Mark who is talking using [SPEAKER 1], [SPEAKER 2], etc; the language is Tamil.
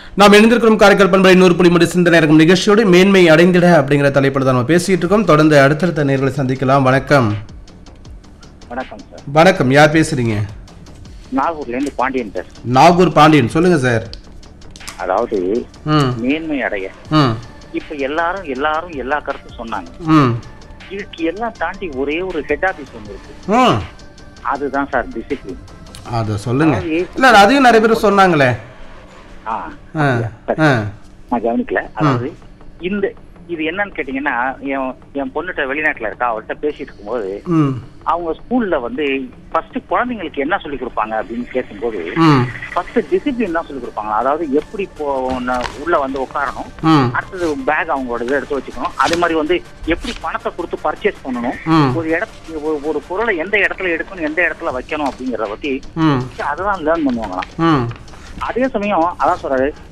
[SPEAKER 1] நாம் இணைந்திருக்கிறோம் காரைக்கால் பண்பலை 100.3 சிந்தனை இருக்கும் நிகழ்ச்சியோடு மேன்மை அடைந்திட அப்படிங்கிற தலைப்பில் தான் நம்ம பேசிட்டு இருக்கோம். தொடர்ந்து அடுத்தடுத்த நேர்களை சந்திக்கலாம். வணக்கம்.
[SPEAKER 2] வணக்கம் சார்.
[SPEAKER 1] வணக்கம், யார் பேசுறீங்க?
[SPEAKER 2] நாகூர்ல இருந்து பாண்டியன் சார்.
[SPEAKER 1] நாகூர் பாண்டியன், சொல்லுங்க சார்.
[SPEAKER 2] அதாவது மேன்மை அடைய இப்ப எல்லாரும் எல்லா கருத்தும் சொன்னாங்க. இதுக்கு எல்லாம் தாண்டி ஒரே ஒரு ஹெட் ஆபீஸ் ஒன்று இருக்கு. அதுதான் சார் டிசிப்ளின்.
[SPEAKER 1] அத சொல்லுங்க. இல்ல அதையும் நிறைய பேர் சொன்னாங்களே.
[SPEAKER 2] நான் கவனிக்கல. அதாவது இது என்னன்னு கேட்டீங்கன்னா, என் பொண்ணுகிட்ட வெளிநாட்டுல இருக்கா, அவர்கிட்ட பேசிட்டு இருக்கும்போது அவங்க ஸ்கூல்ல வந்து ஃபர்ஸ்ட் குழந்தைங்களுக்கு என்ன சொல்லி கொடுப்பாங்க அப்படின்னு கேட்கும்போது ஃபர்ஸ்ட் டிசிப்ளின் தான் சொல்லி கொடுப்பாங்க. அதாவது எப்படி உள்ள வந்து உட்காரணும், அடுத்தது பேக் அவங்களோட இதை எடுத்து வச்சுக்கணும், அதே மாதிரி வந்து எப்படி பணத்தை கொடுத்து பர்ச்சேஸ் பண்ணணும், ஒரு பொருளை எந்த இடத்துல எடுக்கணும், எந்த இடத்துல வைக்கணும் அப்படிங்கறத பத்தி அதெல்லாம் லேர்ன் பண்ணுவாங்களாம். அதே சமயம் அதான் சொல்றாரு,